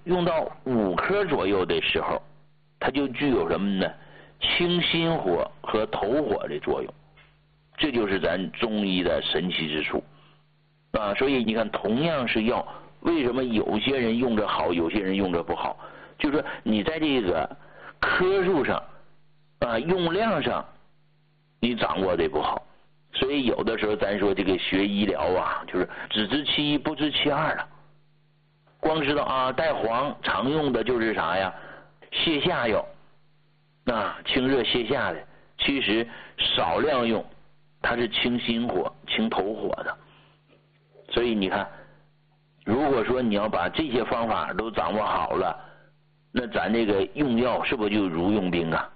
用到5颗左右的时候，它就具有什么呢？清心火和头火的作用。这就是咱中医的神奇之处啊！所以你看，同样是药，为什么有些人用着好，有些人用着不好？就是说你在这个颗数上啊，用量上，你掌握的不好。所以有的时候咱说这个学医疗啊，就是只知其一不知其二了。光知道啊，带黄常用的就是啥呀？泻下药啊，清热泻下的，其实少量用，它是清心火、清头火的。所以你看，如果说你要把这些方法都掌握好了，那咱这个用药是不是就如用兵啊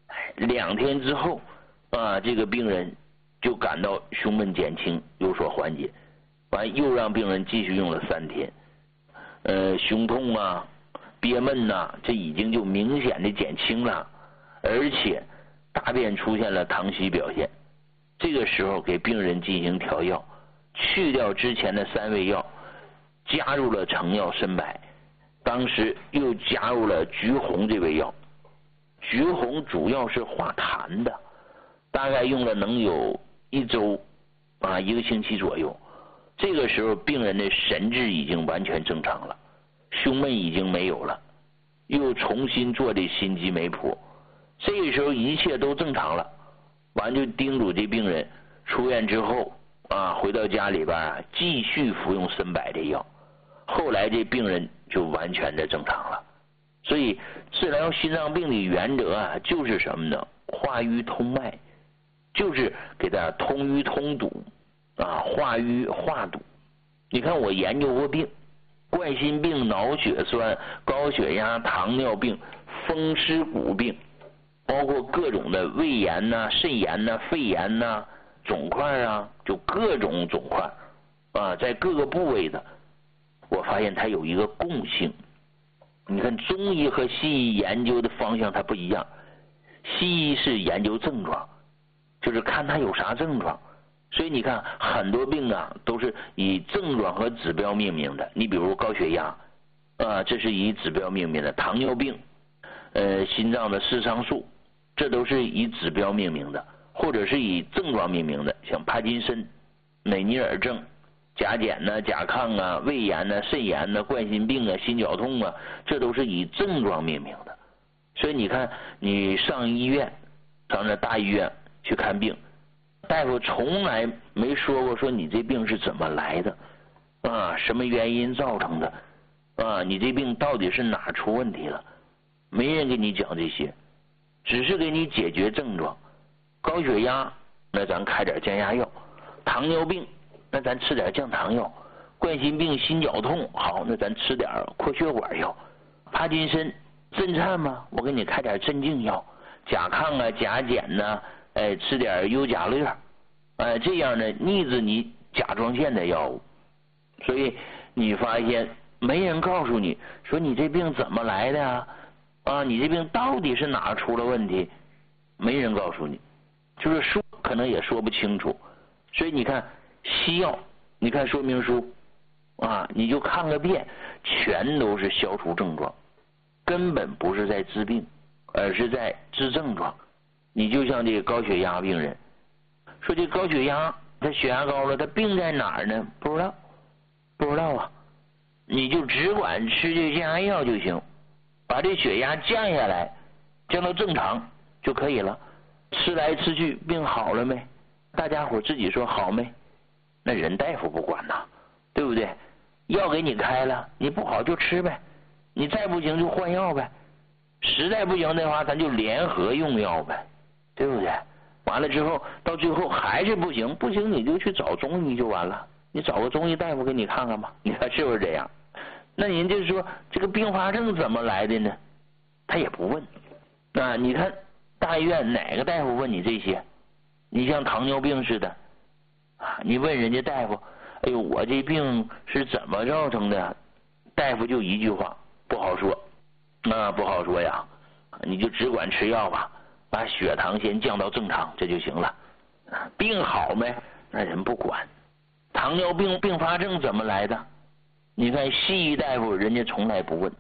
？2天之后啊，这个病人就感到胸闷减轻，有所缓解。完又让病人继续用了3天，胸痛啊、憋闷呐，这已经就明显的减轻了，而且大便出现了溏稀表现。这个时候给病人进行调药，去掉之前的3味药，加入了成药参柏，当时又加入了橘红这味药。橘红主要是化痰的，大概用了能有1周啊，1个星期左右。这个时候病人的神志已经完全正常了，胸闷已经没有了，又重新做的心肌酶谱，这个时候一切都正常了。完就叮嘱这病人出院之后啊，回到家里边啊，继续服用参柏这药。后来这病人就完全的正常了。所以治疗心脏病的原则啊，就是什么呢？化瘀通脉，就是给它通瘀通堵啊，化瘀化堵。你看我研究过病，冠心病、脑血栓、高血压、糖尿病、风湿骨病，包括各种的胃炎呐、肾炎呐、肺炎呐、肿块啊，就各种肿块啊，在各个部位的，我发现它有一个共性。你看中医和西医研究的方向它不一样，西医是研究症状，就是看它有啥症状。所以你看很多病啊都是以症状和指标命名的。你比如高血压啊，这是以指标命名的；糖尿病心脏的视常素，这都是以指标命名的，或者是以症状命名的，像帕金森、美尼尔症、甲减呐、甲亢啊、胃炎呐、肾炎呐、冠心病啊、心绞痛啊，这都是以症状命名的。所以你看你上医院，上那大医院去看病，大夫从来没说过说你这病是怎么来的啊，什么原因造成的啊，你这病到底是哪出问题了，没人给你讲这些，只是给你解决症状。高血压那咱开点降压药，糖尿病那咱吃点降糖药，冠心病、心绞痛好，那咱吃点扩血管药，帕金森震颤吗？我给你开点镇静药，甲亢啊、甲减呐、吃点优甲乐，这样呢抑制你甲状腺的药物。所以你发现没人告诉你说你这病怎么来的啊，你这病到底是哪出了问题，没人告诉你，就是说可能也说不清楚。所以你看西药，你看说明书啊，你就看个遍，全都是消除症状，根本不是在治病，而是在治症状。你就像这个高血压病人，说这高血压他血压高了，他病在哪儿呢？不知道啊，你就只管吃这降压药就行，把这血压降下来，降到正常就可以了。吃来吃去病好了没？大家伙自己说好没？那人大夫不管呐，对不对？药给你开了，你不好就吃呗，你再不行就换药呗，实在不行的话咱就联合用药呗，对不对？完了之后到最后还是不行你就去找中医就完了，你找个中医大夫给你看看吧，你看是不是这样？那您就是说这个并发症怎么来的呢？他也不问啊。你看大医院哪个大夫问你这些？你像糖尿病似的啊，你问人家大夫，哎呦我这病是怎么造成的？大夫就一句话，不好说，不好说呀，你就只管吃药吧，把血糖先降到正常，这就行了。病好没？那人不管。糖尿病并发症怎么来的？你看西医大夫人家从来不问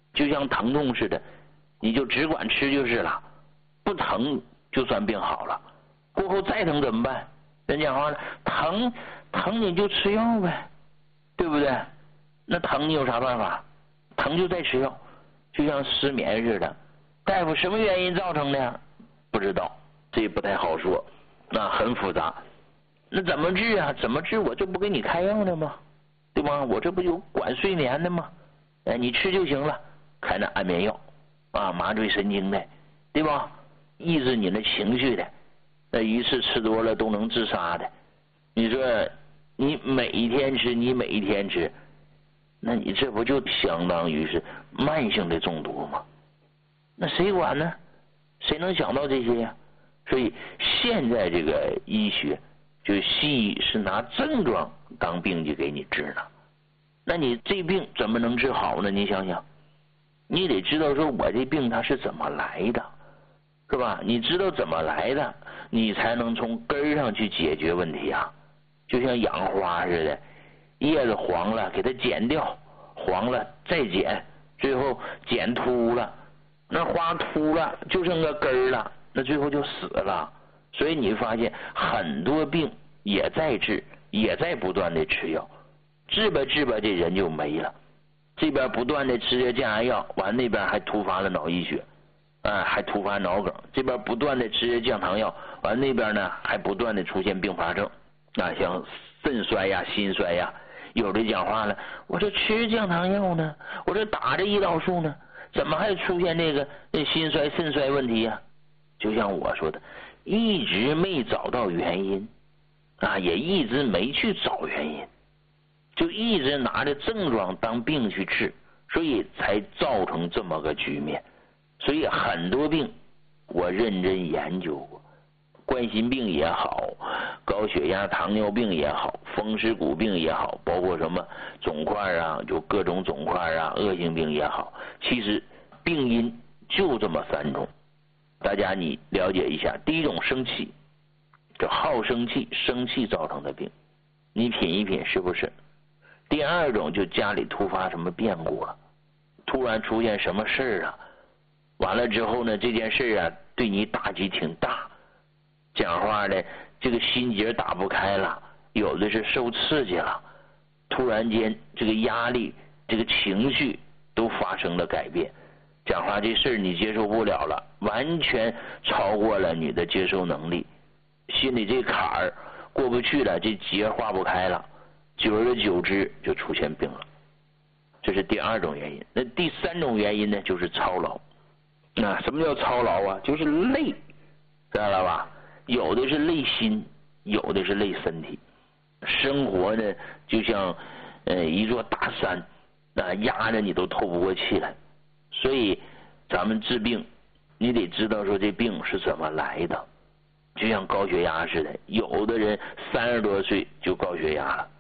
就像疼痛似的，你就只管吃就是了，不疼就算病好了。过后再疼怎么办？人讲话了，疼你就吃药呗，对不对？那疼你有啥办法？疼就再吃药，就像失眠似的。大夫什么原因造成的？不知道，这也不太好说，那很复杂。那怎么治啊？怎么治？我这不给你开药的吗？对吧？我这不有管睡眠的吗？你吃就行了，开那安眠药啊，麻醉神经的，对吧？抑制你的情绪的，那一次吃多了都能自杀的。你说你每一天吃，那你这不就相当于是慢性的中毒吗？那谁管呢？谁能想到这些呀？所以现在这个医学，就西医是拿症状当病去给你治呢。那你这病怎么能治好呢？你想想，你得知道说我这病它是怎么来的，是吧？你知道怎么来的，你才能从根上去解决问题啊。就像养花似的，叶子黄了给它剪掉，黄了再剪，最后剪秃了，那花秃了就剩个根儿了，那最后就死了。所以你发现很多病也在治，也在不断的吃药，治吧这人就没了。这边不断的吃着降压药，完那边还突发了脑溢血，还突发脑梗。这边不断的吃着降糖药，完那边呢还不断的出现并发症，像肾衰呀、心衰呀。有的讲话了，我这吃降糖药呢，我这打着胰岛素呢，怎么还出现这个心衰、肾衰问题呀？就像我说的，一直没找到原因，也一直没去找原因，就一直拿着症状当病去治，所以才造成这么个局面。所以很多病我认真研究过，冠心病也好，高血压、糖尿病也好，风湿骨病也好，包括什么肿块啊，就各种肿块啊，恶性病也好，其实病因就这么3种。大家你了解一下，第一种生气，就好生气，生气造成的病，你品一品是不是？第二种就家里突发什么变故了，突然出现什么事儿啊，完了之后呢，这件事啊对你打击挺大，讲话呢这个心结打不开了，有的是受刺激了，突然间这个压力这个情绪都发生了改变，讲话这事儿你接受不了了，完全超过了你的接受能力，心里这坎儿过不去了，这结化不开了，久而久之就出现病了。这是第2种原因。那第3种原因呢，就是操劳。什么叫操劳啊？就是累，知道了吧？有的是累心，有的是累身体。生活呢就像一座大山，压着你都透不过气来。所以咱们治病，你得知道说这病是怎么来的。就像高血压似的，有的人30多岁就高血压了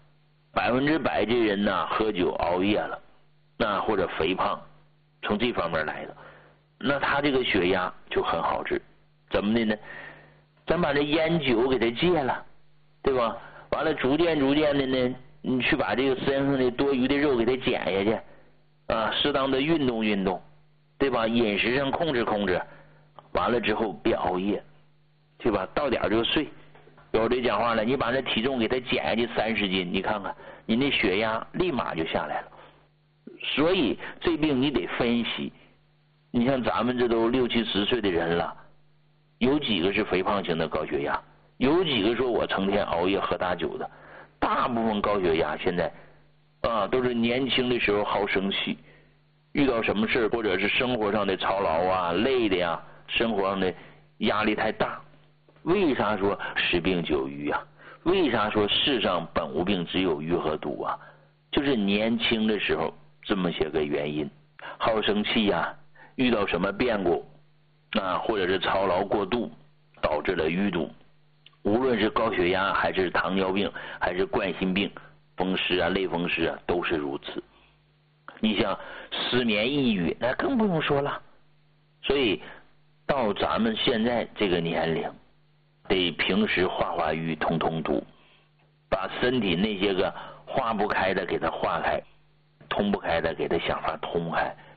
，100%这人呢喝酒熬夜了，或者肥胖，从这方面来的。那他这个血压就很好治，怎么的呢？咱把这烟酒给他戒了，对吧？完了逐渐的呢，你去把这个身上的多余的肉给他减下去，适当的运动，对吧？饮食上控制，完了之后别熬夜，对吧？到点就睡。有的讲话了，你把那体重给他减下去30斤，你看看你那血压立马就下来了。所以这病你得分析，你像咱们这都60、70岁的人了，有几个是肥胖型的高血压？有几个说我成天熬夜喝大酒的？大部分高血压现在都是年轻的时候好生气，遇到什么事或者是生活上的操劳啊、累的呀，生活上的压力太大。为啥说10病9瘀啊？为啥说世上本无病，只有瘀和堵啊？就是年轻的时候这么些个原因，好生气呀，遇到什么变故或者是操劳过度导致了淤堵。无论是高血压还是糖尿病还是冠心病、风湿啊、类风湿啊，都是如此。你像失眠抑郁，那更不用说了。所以到咱们现在这个年龄，得平时化瘀通堵，把身体那些个化不开的给它化开，通不开的给它想法通开，